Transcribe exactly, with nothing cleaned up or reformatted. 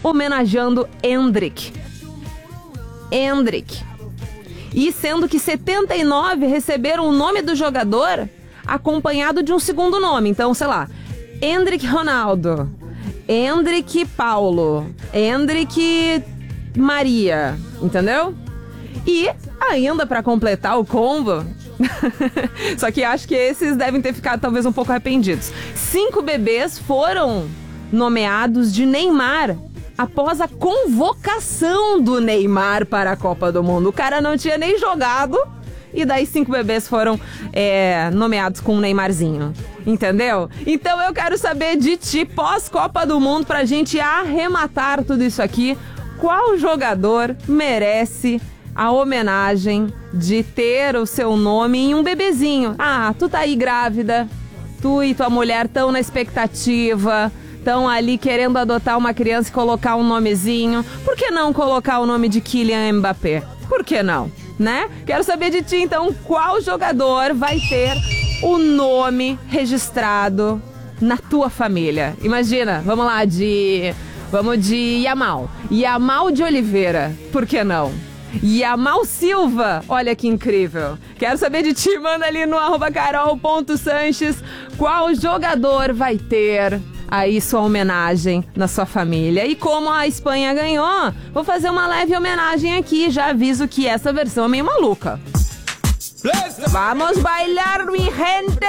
homenageando Endrick. Endrick. E sendo que setenta e nove receberam o nome do jogador acompanhado de um segundo nome. Então, sei lá, Endrick Ronaldo, Endrick Paulo, Endrick Maria, entendeu? E ainda para completar o combo, só que acho que esses devem ter ficado talvez um pouco arrependidos. Cinco bebês foram nomeados de Neymar após a convocação do Neymar para a Copa do Mundo. O cara não tinha nem jogado e daí cinco bebês foram é, nomeados com um Neymarzinho. Entendeu? Então eu quero saber de ti, pós-Copa do Mundo, pra gente arrematar tudo isso aqui. Qual jogador merece a homenagem de ter o seu nome em um bebezinho? Ah, tu tá aí grávida, tu e tua mulher estão na expectativa, estão ali querendo adotar uma criança e colocar um nomezinho. Por que não colocar o nome de Kylian Mbappé? Por que não? Né? Quero saber de ti, então, qual jogador vai ter o nome registrado na tua família? Imagina, vamos lá, de... Vamos de Yamal. Yamal de Oliveira, por que não? Yamal Silva, olha que incrível. Quero saber de ti, manda ali no arroba carol ponto sanches qual jogador vai ter aí sua homenagem na sua família. E como a Espanha ganhou, vou fazer uma leve homenagem aqui. Já aviso que essa versão é meio maluca. Vamos bailar, mi gente!